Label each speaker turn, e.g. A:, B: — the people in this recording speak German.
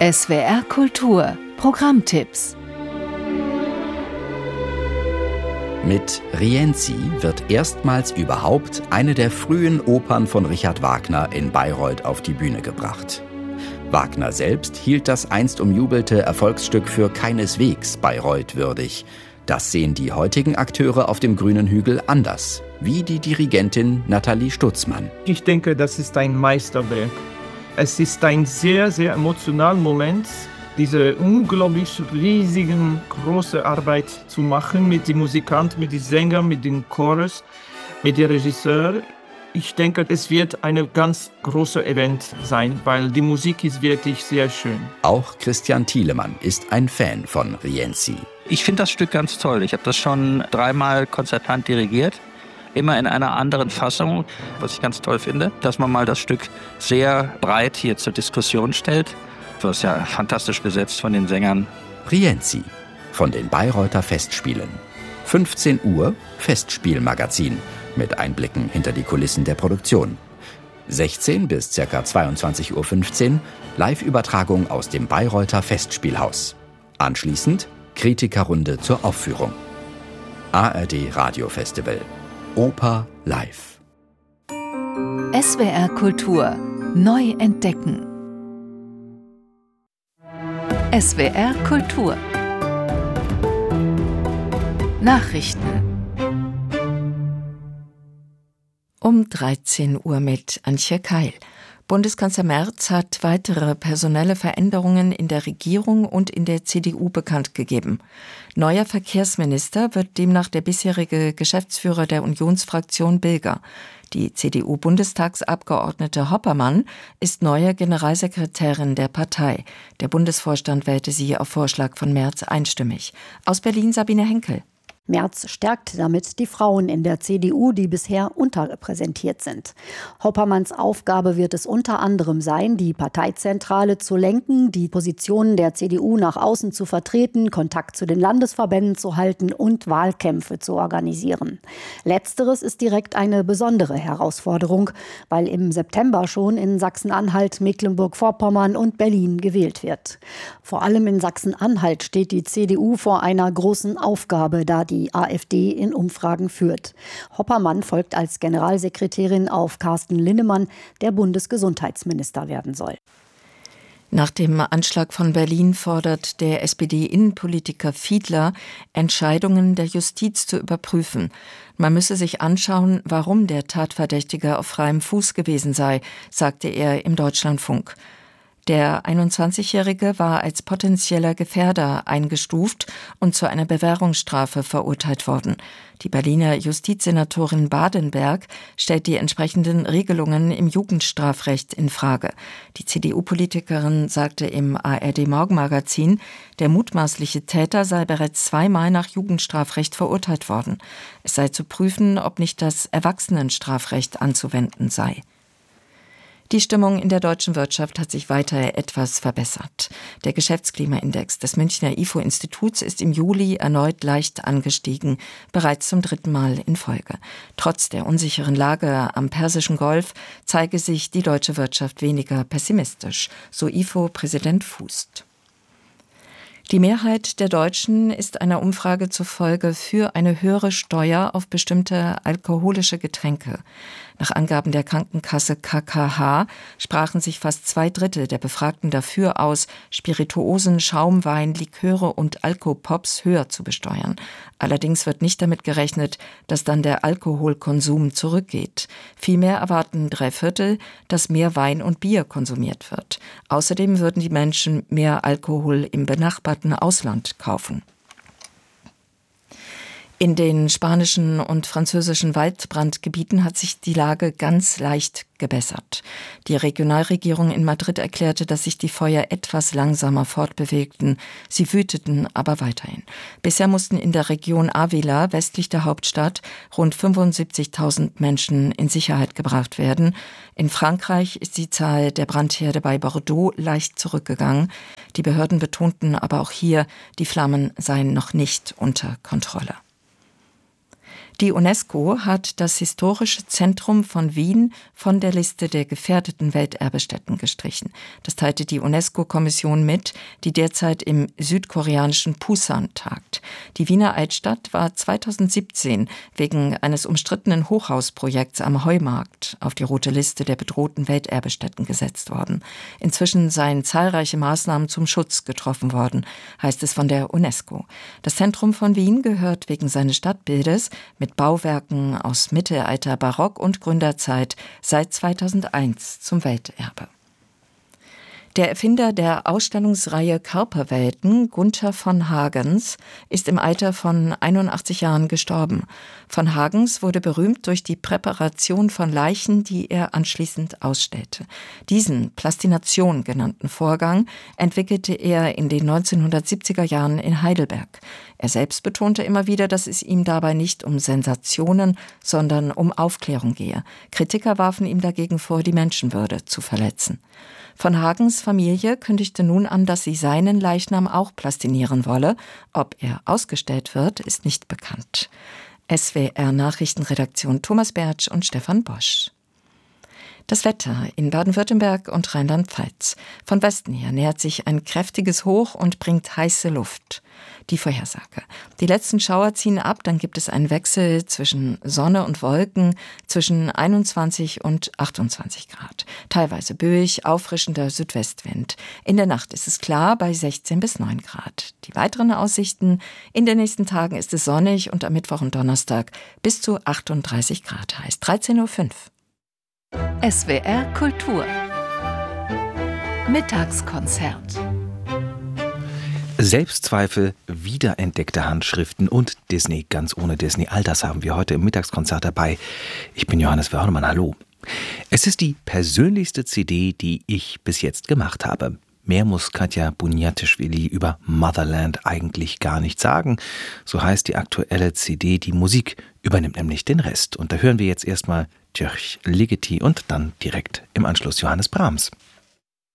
A: SWR Kultur Programmtipps.
B: Mit Rienzi wird erstmals überhaupt eine der frühen Opern von Richard Wagner in Bayreuth auf die Bühne gebracht. Wagner selbst hielt das einst umjubelte Erfolgsstück für keineswegs Bayreuth würdig. Das sehen die heutigen Akteure auf dem grünen Hügel anders, wie die Dirigentin Nathalie Stutzmann.
C: Ich denke, das ist ein Meisterwerk. Es ist ein sehr, sehr emotionaler Moment, diese unglaublich riesigen, große Arbeit zu machen mit den Musikanten, mit den Sängern, mit dem Chorus, mit dem Regisseur. Ich denke, es wird ein ganz großes Event sein, weil die Musik ist wirklich sehr schön.
B: Auch Christian Thielemann ist ein Fan von Rienzi.
D: Ich finde das Stück ganz toll. Ich habe das schon 3-mal konzertant dirigiert. Immer in einer anderen Fassung, was ich ganz toll finde, dass man mal das Stück sehr breit hier zur Diskussion stellt. Das ist ja fantastisch besetzt von den Sängern.
B: Rienzi von den Bayreuther Festspielen. 15 Uhr Festspielmagazin mit Einblicken hinter die Kulissen der Produktion. 16 bis ca. 22:15 Uhr Live-Übertragung aus dem Bayreuther Festspielhaus. Anschließend Kritikerrunde zur Aufführung. ARD Radiofestival. Oper live.
A: SWR Kultur neu entdecken. SWR Kultur Nachrichten
E: um 13 Uhr mit Antje Keil. Bundeskanzler Merz hat weitere personelle Veränderungen in der Regierung und in der CDU bekannt gegeben. Neuer Verkehrsminister wird demnach der bisherige Geschäftsführer der Unionsfraktion Bilger. Die CDU-Bundestagsabgeordnete Hoppermann ist neue Generalsekretärin der Partei. Der Bundesvorstand wählte sie auf Vorschlag von Merz einstimmig. Aus Berlin Sabine Henkel.
F: Merz stärkt damit die Frauen in der CDU, die bisher unterrepräsentiert sind. Hoppermanns Aufgabe wird es unter anderem sein, die Parteizentrale zu lenken, die Positionen der CDU nach außen zu vertreten, Kontakt zu den Landesverbänden zu halten und Wahlkämpfe zu organisieren. Letzteres ist direkt eine besondere Herausforderung, weil im September schon in Sachsen-Anhalt, Mecklenburg-Vorpommern und Berlin gewählt wird. Vor allem in Sachsen-Anhalt steht die CDU vor einer großen Aufgabe, da die AfD in Umfragen führt. Hoppermann folgt als Generalsekretärin auf Carsten Linnemann, der Bundesgesundheitsminister werden soll.
E: Nach dem Anschlag von Berlin fordert der SPD-Innenpolitiker Fiedler, Entscheidungen der Justiz zu überprüfen. Man müsse sich anschauen, warum der Tatverdächtige auf freiem Fuß gewesen sei, sagte er im Deutschlandfunk. Der 21-Jährige war als potenzieller Gefährder eingestuft und zu einer Bewährungsstrafe verurteilt worden. Die Berliner Justizsenatorin Badenberg stellt die entsprechenden Regelungen im Jugendstrafrecht in Frage. Die CDU-Politikerin sagte im ARD-Morgenmagazin, der mutmaßliche Täter sei bereits 2-mal nach Jugendstrafrecht verurteilt worden. Es sei zu prüfen, ob nicht das Erwachsenenstrafrecht anzuwenden sei. Die Stimmung in der deutschen Wirtschaft hat sich weiter etwas verbessert. Der Geschäftsklimaindex des Münchner IFO-Instituts ist im Juli erneut leicht angestiegen, bereits zum 3. Mal in Folge. Trotz der unsicheren Lage am Persischen Golf zeige sich die deutsche Wirtschaft weniger pessimistisch, so IFO-Präsident Fußt. Die Mehrheit der Deutschen ist einer Umfrage zufolge für eine höhere Steuer auf bestimmte alkoholische Getränke. Nach Angaben der Krankenkasse KKH sprachen sich fast 2/3 der Befragten dafür aus, Spirituosen, Schaumwein, Liköre und Alkopops höher zu besteuern. Allerdings wird nicht damit gerechnet, dass dann der Alkoholkonsum zurückgeht. Vielmehr erwarten 3/4, dass mehr Wein und Bier konsumiert wird. Außerdem würden die Menschen mehr Alkohol im benachbarten Ausland kaufen. In den spanischen und französischen Waldbrandgebieten hat sich die Lage ganz leicht gebessert. Die Regionalregierung in Madrid erklärte, dass sich die Feuer etwas langsamer fortbewegten. Sie wüteten aber weiterhin. Bisher mussten in der Region Ávila, westlich der Hauptstadt, rund 75.000 Menschen in Sicherheit gebracht werden. In Frankreich ist die Zahl der Brandherde bei Bordeaux leicht zurückgegangen. Die Behörden betonten aber auch hier, die Flammen seien noch nicht unter Kontrolle. Die UNESCO hat das historische Zentrum von Wien von der Liste der gefährdeten Welterbestätten gestrichen. Das teilte die UNESCO-Kommission mit, die derzeit im südkoreanischen Pusan tagt. Die Wiener Altstadt war 2017 wegen eines umstrittenen Hochhausprojekts am Heumarkt auf die rote Liste der bedrohten Welterbestätten gesetzt worden. Inzwischen seien zahlreiche Maßnahmen zum Schutz getroffen worden, heißt es von der UNESCO. Das Zentrum von Wien gehört wegen seines Stadtbildes mit Bauwerken aus Mittelalter, Barock und Gründerzeit seit 2001 zum Welterbe. Der Erfinder der Ausstellungsreihe Körperwelten, Gunther von Hagens, ist im Alter von 81 Jahren gestorben. Von Hagens wurde berühmt durch die Präparation von Leichen, die er anschließend ausstellte. Diesen Plastination genannten Vorgang entwickelte er in den 1970er Jahren in Heidelberg. Er selbst betonte immer wieder, dass es ihm dabei nicht um Sensationen, sondern um Aufklärung gehe. Kritiker warfen ihm dagegen vor, die Menschenwürde zu verletzen. Von Hagens Familie kündigte nun an, dass sie seinen Leichnam auch plastinieren wolle. Ob er ausgestellt wird, ist nicht bekannt. SWR-Nachrichtenredaktion Thomas Bertsch und Stefan Bosch. Das Wetter in Baden-Württemberg und Rheinland-Pfalz. Von Westen her nähert sich ein kräftiges Hoch und bringt heiße Luft. Die Vorhersage. Die letzten Schauer ziehen ab, dann gibt es einen Wechsel zwischen Sonne und Wolken zwischen 21 und 28 Grad. Teilweise böig, auffrischender Südwestwind. In der Nacht ist es klar bei 16 bis 9 Grad. Die weiteren Aussichten: in den nächsten Tagen ist es sonnig und am Mittwoch und Donnerstag bis zu 38 Grad heiß. 13:05 Uhr.
A: SWR Kultur Mittagskonzert.
G: Selbstzweifel, wiederentdeckte Handschriften und Disney ganz ohne Disney. All das haben wir heute im Mittagskonzert dabei. Ich bin Johannes Wörnemann, hallo. Es ist die persönlichste CD, die ich bis jetzt gemacht habe. Mehr muss Katja Bunjatischvili über Motherland eigentlich gar nicht sagen. So heißt die aktuelle CD. Die Musik übernimmt nämlich den Rest. Und da hören wir jetzt erstmal Tjörch Ligeti und dann direkt im Anschluss Johannes Brahms.